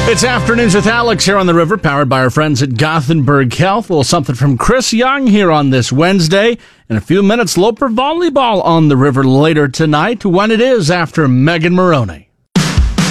It's Afternoons with Alex here on the River, powered by our friends at Gothenburg Health. Well, something from Chris Young here on this Wednesday. In a few minutes, Loper volleyball on the River later tonight when it is after Megan Moroney.